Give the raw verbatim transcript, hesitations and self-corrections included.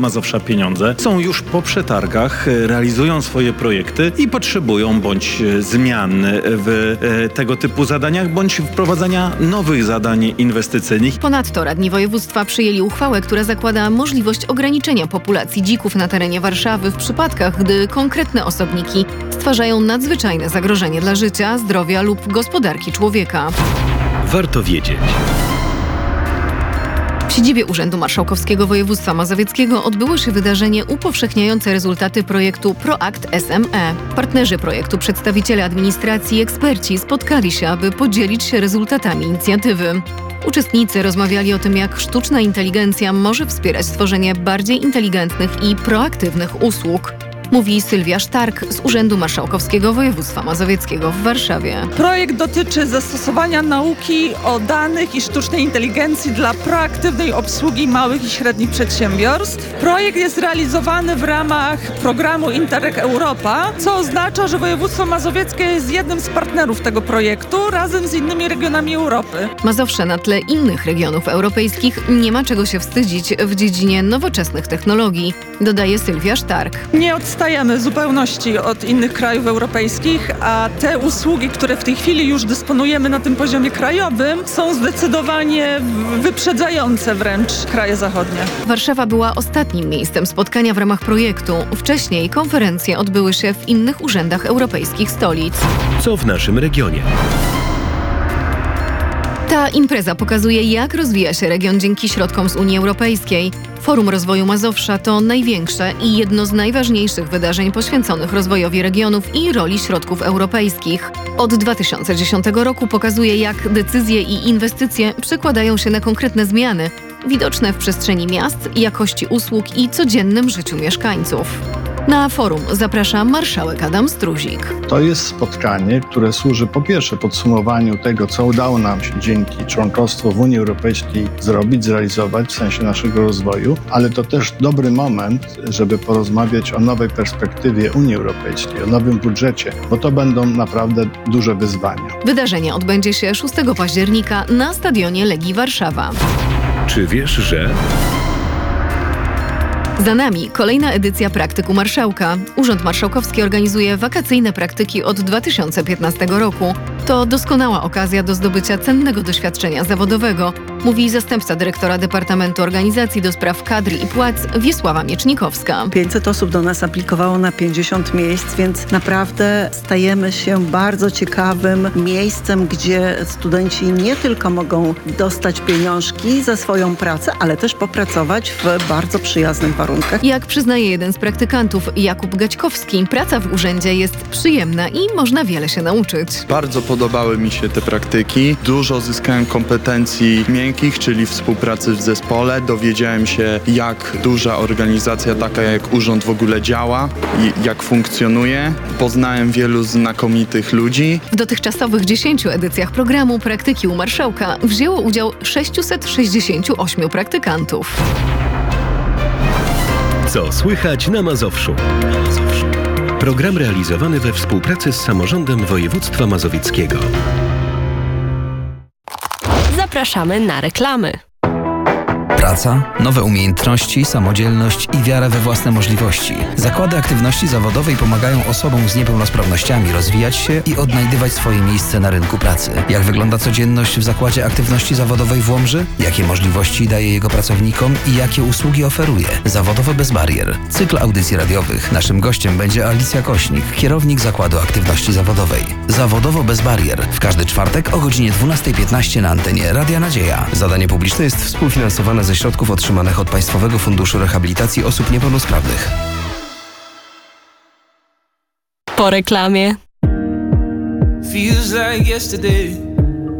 Mazowsza pieniądze, są już po przetargach, realizują swoje projekty i potrzebują bądź zmian w tego typu zadaniach, bądź wprowadzania nowych zadań inwestycyjnych. Ponadto radni województwa przyjęli uchwałę, która zakłada możliwość ograniczenia populacji dzików na terenie Warszawy w przypadkach, gdy konkretne osobniki stwarzają nadzwyczajne zagrożenie dla życia, zdrowia lub gospodarki człowieka. Warto wiedzieć. W siedzibie Urzędu Marszałkowskiego Województwa Mazowieckiego odbyło się wydarzenie upowszechniające rezultaty projektu ProAct S M E. Partnerzy projektu, przedstawiciele administracji i eksperci spotkali się, aby podzielić się rezultatami inicjatywy. Uczestnicy rozmawiali o tym, jak sztuczna inteligencja może wspierać tworzenie bardziej inteligentnych i proaktywnych usług. Mówi Sylwia Sztark z Urzędu Marszałkowskiego Województwa Mazowieckiego w Warszawie. Projekt dotyczy zastosowania nauki o danych i sztucznej inteligencji dla proaktywnej obsługi małych i średnich przedsiębiorstw. Projekt jest realizowany w ramach programu Interreg Europa, co oznacza, że województwo mazowieckie jest jednym z partnerów tego projektu razem z innymi regionami Europy. Mazowsze na tle innych regionów europejskich nie ma czego się wstydzić w dziedzinie nowoczesnych technologii, dodaje Sylwia Sztark. Nie odstajemy w zupełności od innych krajów europejskich, a te usługi, które w tej chwili już dysponujemy na tym poziomie krajowym, są zdecydowanie wyprzedzające wręcz kraje zachodnie. Warszawa była ostatnim miejscem spotkania w ramach projektu. Wcześniej konferencje odbyły się w innych urzędach europejskich stolic. Co w naszym regionie? Ta impreza pokazuje, jak rozwija się region dzięki środkom z Unii Europejskiej. Forum Rozwoju Mazowsza to największe i jedno z najważniejszych wydarzeń poświęconych rozwojowi regionów i roli środków europejskich. Od dwa tysiące dziesiątego roku pokazuje, jak decyzje i inwestycje przekładają się na konkretne zmiany, widoczne w przestrzeni miast, jakości usług i codziennym życiu mieszkańców. Na forum zaprasza marszałek Adam Struzik. To jest spotkanie, które służy po pierwsze podsumowaniu tego, co udało nam się dzięki członkostwu w Unii Europejskiej zrobić, zrealizować w sensie naszego rozwoju, ale to też dobry moment, żeby porozmawiać o nowej perspektywie Unii Europejskiej, o nowym budżecie, bo to będą naprawdę duże wyzwania. Wydarzenie odbędzie się szóstego października na stadionie Legii Warszawa. Czy wiesz, że... Za nami kolejna edycja Praktyku Marszałka. Urząd Marszałkowski organizuje wakacyjne praktyki od dwa tysiące piętnastego roku. To doskonała okazja do zdobycia cennego doświadczenia zawodowego, mówi zastępca dyrektora Departamentu Organizacji do Spraw Kadr i Płac Wiesława Miecznikowska. pięćset osób do nas aplikowało na pięćdziesiąt miejsc, więc naprawdę stajemy się bardzo ciekawym miejscem, gdzie studenci nie tylko mogą dostać pieniążki za swoją pracę, ale też popracować w bardzo przyjaznych warunkach. Jak przyznaje jeden z praktykantów, Jakub Gaćkowski, praca w urzędzie jest przyjemna i można wiele się nauczyć. Bardzo podobały mi się te praktyki. Dużo zyskałem kompetencji miękkich, czyli współpracy w zespole. Dowiedziałem się, jak duża organizacja taka jak urząd w ogóle działa i jak funkcjonuje. Poznałem wielu znakomitych ludzi. W dotychczasowych dziesięciu edycjach programu Praktyki u Marszałka wzięło udział sześciuset sześćdziesięciu ośmiu praktykantów. Co słychać na Mazowszu? Program realizowany we współpracy z Samorządem Województwa Mazowieckiego. Zapraszamy na reklamy. Praca, nowe umiejętności, samodzielność i wiara we własne możliwości. Zakłady aktywności zawodowej pomagają osobom z niepełnosprawnościami rozwijać się i odnajdywać swoje miejsce na rynku pracy. Jak wygląda codzienność w Zakładzie Aktywności Zawodowej w Łomży? Jakie możliwości daje jego pracownikom i jakie usługi oferuje? Zawodowo bez barier. Cykl audycji radiowych. Naszym gościem będzie Alicja Kośnik, kierownik Zakładu Aktywności Zawodowej. Zawodowo bez barier. W każdy czwartek o godzinie dwunasta piętnaście na antenie Radia Nadzieja. Zadanie publiczne jest współfinansowane ze środków otrzymanych od Państwowego Funduszu Rehabilitacji Osób Niepełnosprawnych. Po reklamie. Feels like yesterday.